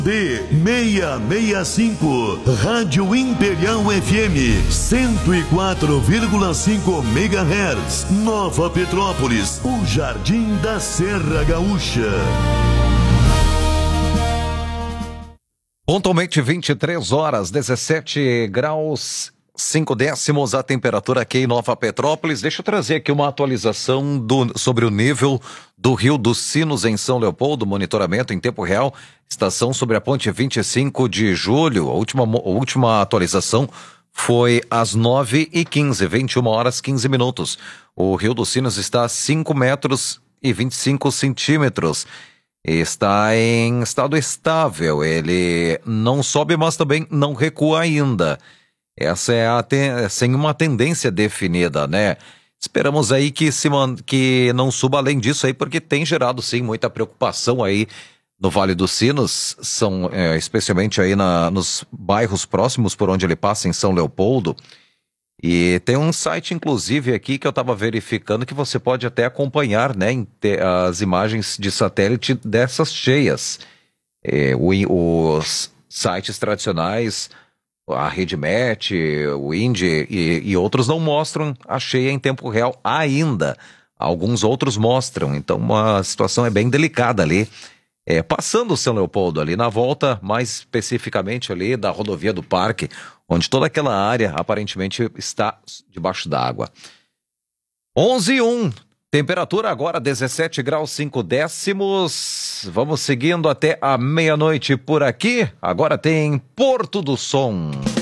D665, Rádio Imperial FM, 104,5 MHz, Nova Petrópolis, o Jardim da Serra Gaúcha. Pontualmente 23 horas, 17 graus 5 décimos a temperatura aqui em Nova Petrópolis. Deixa eu trazer aqui uma atualização sobre o nível do Rio dos Sinos em São Leopoldo, monitoramento em tempo real, estação sobre a ponte 25 de julho. A última atualização foi às 9h15, 21 horas 15 minutos. O Rio dos Sinos está a 5 metros e 25 centímetros. Está em estado estável, ele não sobe, mas também não recua ainda. Essa é sem uma tendência definida, né? Esperamos aí que não suba além disso aí, porque tem gerado sim muita preocupação aí no Vale dos Sinos, especialmente aí nos bairros próximos por onde ele passa em São Leopoldo. E tem um site, inclusive, aqui que eu estava verificando que você pode até acompanhar, né, as imagens de satélite dessas cheias. Os sites tradicionais, a RedMet, o Indy e outros não mostram a cheia em tempo real ainda. Alguns outros mostram, então a situação é bem delicada ali. Passando o São Leopoldo ali, na volta, mais especificamente ali da rodovia do Parque, onde toda aquela área aparentemente está debaixo d'água. 11h01, temperatura agora 17 graus 5 décimos. Vamos seguindo até a meia-noite por aqui. Agora tem Porto do Som.